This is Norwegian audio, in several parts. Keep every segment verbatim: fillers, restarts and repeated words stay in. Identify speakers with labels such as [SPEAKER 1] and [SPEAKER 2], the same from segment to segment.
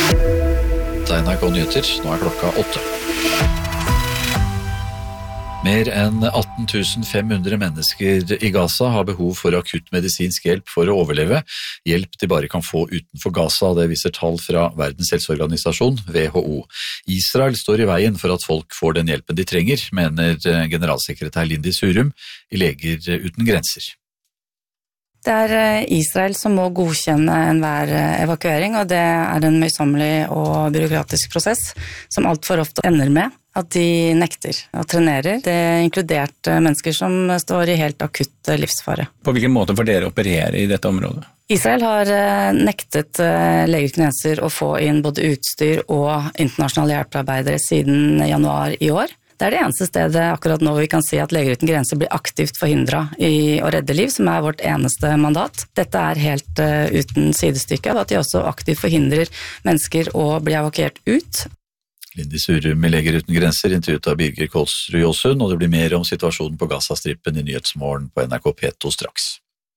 [SPEAKER 1] Det er N R K Nyheter, nå er klokka åtte. Mer enn atten tusen fem hundre mennesker i Gaza har behov for akutt medisinsk hjelp for å overleve. Hjelp de bare kan få utenfor Gaza, det viser tall fra Verdens helseorganisasjon, W H O. Israel står i veien for at folk får den hjelpen de trenger, mener generalsekretær Lindy Surum i Leger uten grenser.
[SPEAKER 2] Det er Israel som må godkjenne enhver evakuering, og det er en møysommelig og byråkratisk prosess som alt for ofte ender med at de nekter og trenerer. Det er inkludert mennesker som står i helt akutt livsfare.
[SPEAKER 3] På hvilken måte får dere operere i dette området?
[SPEAKER 2] Israel har nektet Leger uten grenser å få inn både utstyr og internasjonale hjelpearbeidere siden januar i år. Det er det eneste stedet akkurat nå vi kan si at Leger uten grenser blir aktivt forhindret i å redde liv, som er vårt eneste mandat. Dette er helt uh, uten sidestykke, at de også aktivt forhindrer mennesker å bli evakuert ut.
[SPEAKER 1] Lindy Surum i Leger uten grenser, intervjuet av Birger Kolsrud Jåsund, og det blir mer om situasjonen på Gazastrippen i Nyhetsmorgen på N R K P to straks.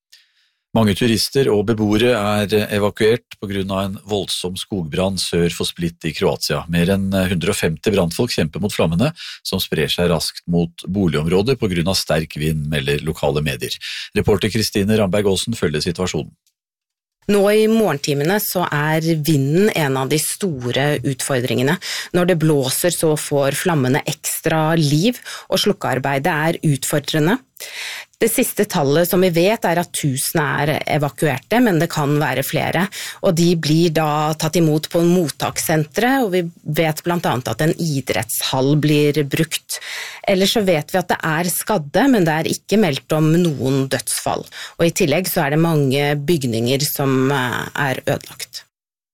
[SPEAKER 1] Mange turister og beboere er evakuert på grunn av en voldsom skogbrann sør for Split i Kroatia. Mer enn hundre og femti brannfolk kjemper mot flammene, som sprer seg raskt mot boligområder på grunn av sterk vind, melder lokale medier. Reporter Kristine Ramberg Aasen følger situasjonen.
[SPEAKER 4] Nå i morgentimene så er vinden en av de store utfordringene. Når det blåser så får flammene ekstra liv, og slukkearbeidet er utfordrende. Det siste tallet som vi vet er at tusen er evakuerte, men det kan være flere. Og de blir da tatt imot på mottakssentre, og vi vet blant annet at en idrettshall blir brukt. Ellers så vet vi at det er skadde, men det er ikke meldt om noen dødsfall. Og i tillegg så er det mange bygninger som er ødelagt.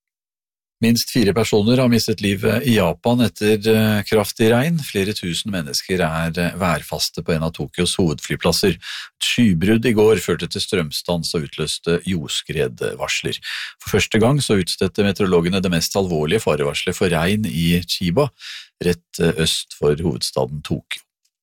[SPEAKER 1] Minst fire personer har mistet livet i Japan etter kraftig regn. Flere tusen mennesker er værfaste på en av Tokyos hovedflyplasser. Et skybrudd i går førte til strømstans og utløste jordskredvarsler. For første gang så utstedte meteorologene det mest alvorlige farevarslet for regn i Chiba, rett øst for hovedstaden Tokyo.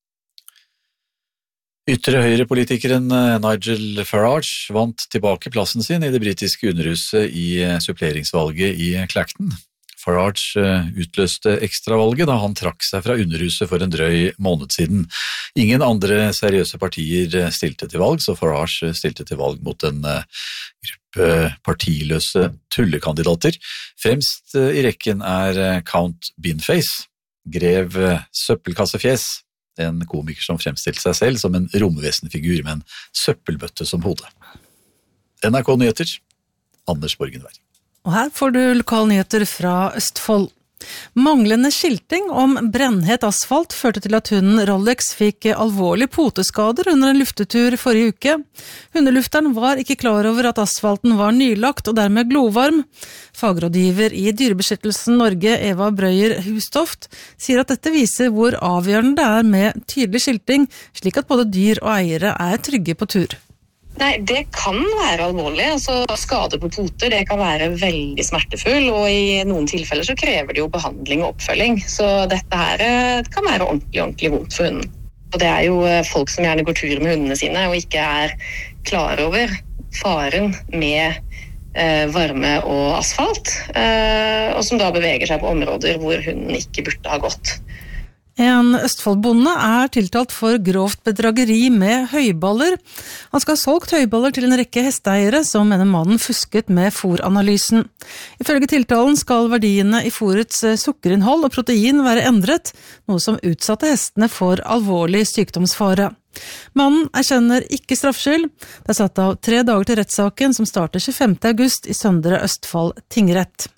[SPEAKER 1] Ytre høyrepolitikeren Nigel Farage vant tilbake plassen sin i det britiske underhuset i suppleringsvalget i Clacton. Farage utløste ekstravalget da han trakk seg fra underhuset for en drøy måned siden. Ingen andre seriøse partier stilte til valg, så Farage stilte til valg mot en gruppe partiløse tullekandidater. Fremst i rekken er Count Beanface, grev Søppelkassefjes, en komiker som fremstilte seg selv som en romvesenfigur med en søppelbøtte som hode. N R K Nyheter, Anders Borgenvær.
[SPEAKER 5] Og her får du lokalnyheter fra Østfold. Manglende skilting om brennhet asfalt førte til at hunden Rolex fikk alvorlige poteskader under en luftetur forrige uke. Hundelufteren var ikke klar over at asfalten var nylagt og dermed glovarm. Fagrådgiver i Dyrebeskyttelsen Norge, Eva Brøyer Hustoft, sier at dette viser hvor avgjørende det er med tydelig skilting, slik at både dyr og eiere er trygge på tur.
[SPEAKER 6] Nei, det kan være alvorlig. Altså, skade på poter, det kan være veldig smertefull, og i noen tilfeller så krever det jo behandling og oppfølging. Så dette her kan være ordentlig, ordentlig vondt for hunden. Og det er jo folk som gjerne går tur med hundene sine, og ikke er klar over faren med eh, varme og asfalt, eh, og som da beveger seg på områder hvor hunden ikke burde ha gått.
[SPEAKER 5] En Østfoldbonde er tiltalt for grovt bedrageri med høyballer. Han skal ha solgt høyballer til en rekke hesteeiere som mener mannen fusket med fôranalysen. Ifølge tiltalen skal verdiene i fôrets sukkerinnhold og protein være endret, noe som utsatte hestene for alvorlig sykdomsfare. Mannen erkjenner ikke straffskyld. Det er satt av tre dager til rettssaken som starter tjuefemte august i Søndre Østfold tingrett.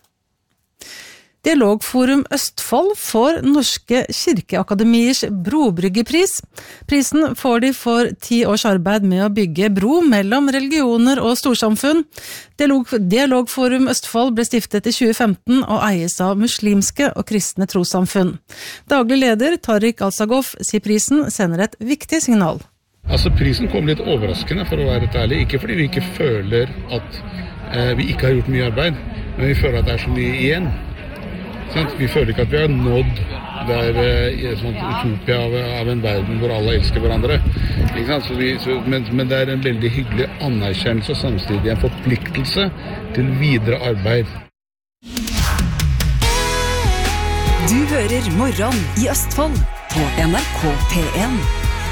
[SPEAKER 5] Dialogforum Østfold får Norske Kirkeakademiers Brobryggepris. Prisen får de for ti års arbeid med å bygge bro mellom religioner og storsamfunn. Dialog, Dialogforum Østfold ble stiftet i tjue femten og eies av muslimske og kristne trossamfunn. Daglig leder Tariq Al-Saghof sier prisen sender et viktig signal.
[SPEAKER 7] Altså Prisen kom litt overraskende, for å være helt ærlig. Ikke fordi vi ikke føler at eh, vi ikke har gjort mye arbeid, men vi føler at det er så mye igjen. Vi føler ikke at vi har nådd der i et sånt utopia av, av en verden hvor alle elsker hverandre. Ikke sant? Så vi, så, men, men det er en veldig hyggelig anerkjennelse og samtidig en forpliktelse til videre arbeid.
[SPEAKER 8] Du hører Morgen i Østfold på N R K P en.